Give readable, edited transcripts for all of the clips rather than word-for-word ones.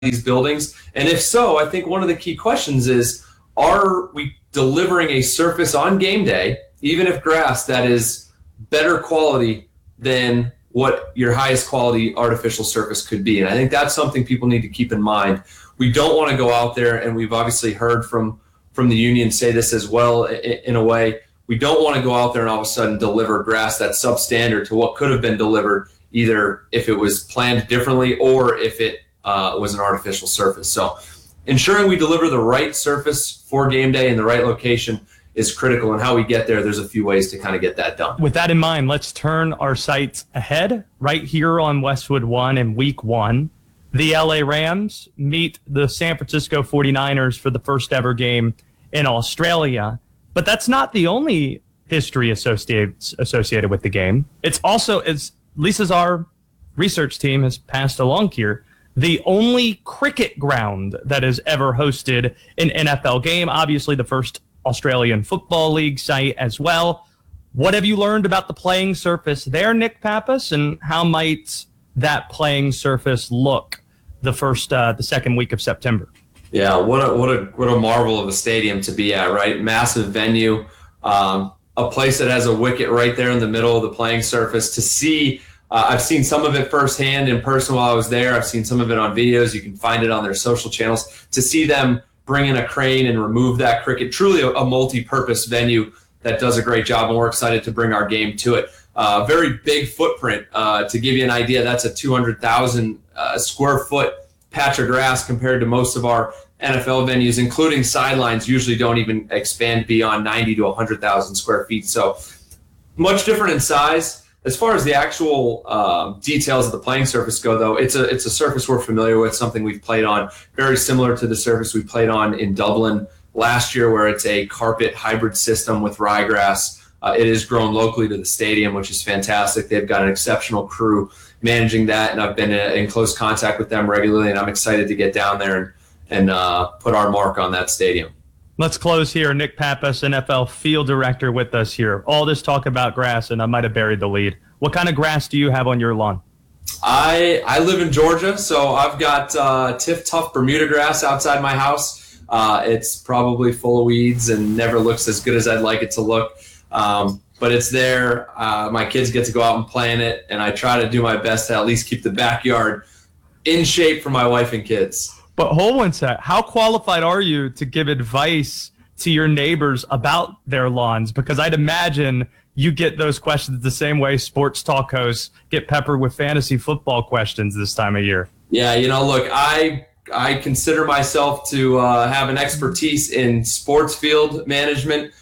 these buildings? And if so, I think one of the key questions is, are we delivering a surface on game day, even if grass, that is better quality than what your highest quality artificial surface could be? And I think that's something people need to keep in mind. We don't want to go out there, and we've obviously heard from the union say this as well in a way. We don't want to go out there and all of a sudden deliver grass that's substandard to what could have been delivered, either if it was planned differently or if it was an artificial surface. So ensuring we deliver the right surface for game day in the right location is critical. And how we get there, there's a few ways to kind of get that done. With that in mind, let's turn our sights ahead. Right here on Westwood One in week 1, the LA Rams meet the San Francisco 49ers for the first ever game in Australia. But that's not the only history associated with the game. It's also, as Lisa's our research team has passed along here, the only cricket ground that has ever hosted an NFL game. Obviously, the first Australian Football League site as well. What have you learned about the playing surface there, Nick Pappas, and how might that playing surface look the second week of September? Yeah, what a marvel of a stadium to be at, right? Massive venue, a place that has a wicket right there in the middle of the playing surface. To see, I've seen some of it firsthand in person while I was there. I've seen some of it on videos. You can find it on their social channels. To see them bring in a crane and remove that cricket, truly a multi-purpose venue that does a great job, and we're excited to bring our game to it. Very big footprint. To give you an idea, that's a 200,000 square foot patch of grass compared to most of our NFL venues, including sidelines, usually don't even expand beyond 90 to 100,000 square feet. So much different in size. As far as the actual details of the playing surface go, though, it's a surface we're familiar with, something we've played on, very similar to the surface we played on in Dublin last year, where it's a carpet hybrid system with ryegrass. It is grown locally to the stadium, which is fantastic. They've got an exceptional crew managing that, and I've been in close contact with them regularly, and I'm excited to get down there and put our mark on that stadium. Let's close here. Nick Pappas, NFL field director, with us here. All this talk about grass, and I might have buried the lead. What kind of grass do you have on your lawn? I live in Georgia, so I've got Tiff Tough Bermuda grass outside my house. It's probably full of weeds and never looks as good as I'd like it to look. But it's there. My kids get to go out and play in it, and I try to do my best to at least keep the backyard in shape for my wife and kids. But hold one sec. How qualified are you to give advice to your neighbors about their lawns? Because I'd imagine you get those questions the same way sports talk hosts get peppered with fantasy football questions this time of year. Yeah, look, I consider myself to have an expertise in sports field management,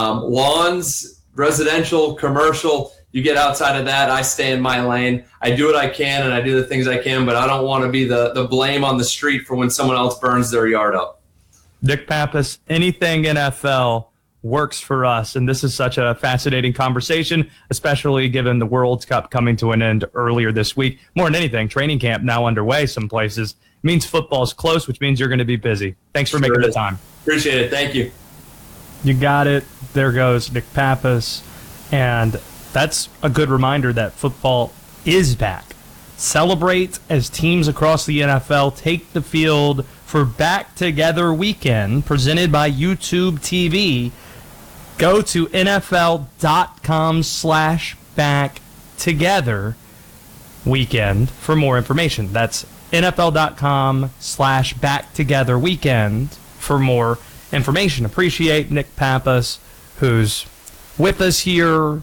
lawns, residential, commercial. You get outside of that, I stay in my lane. I do what I can, and I do the things I can, but I don't want to be the blame on the street for when someone else burns their yard up. Nick Pappas, anything NFL works for us, and this is such a fascinating conversation, especially given the World Cup coming to an end earlier this week. More than anything, training camp now underway some places. It means football's close, which means you're going to be busy. Thanks for making the time. Appreciate it. Thank you. You got it. There goes Nick Pappas, and that's a good reminder that football is back. Celebrate as teams across the NFL take the field for Back Together Weekend, presented by YouTube TV. Go to NFL.com/backtogetherweekend for more information. That's NFL.com/backtogetherweekend for more information. Appreciate Nick Pappas, who's with us here.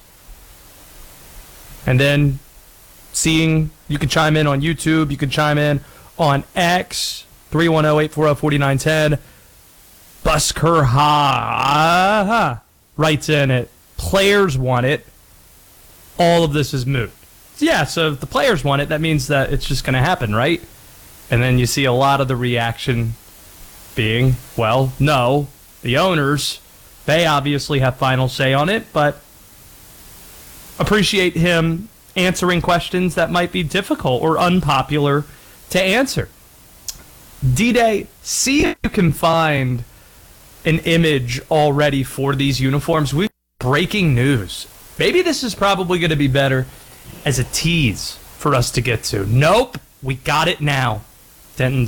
And then you can chime in on YouTube. You can chime in on X, 310-840-4910. Busker Ha writes in it. Players want it. All of this is moot. Yeah, so if the players want it, that means that it's just going to happen, right? And then you see a lot of the reaction being, well, no, the owners, they obviously have final say on it, but appreciate him answering questions that might be difficult or unpopular to answer. D-Day, see if you can find an image already for these uniforms. We've breaking news. Maybe this is probably going to be better as a tease for us to get to. Nope, we got it now. Denton's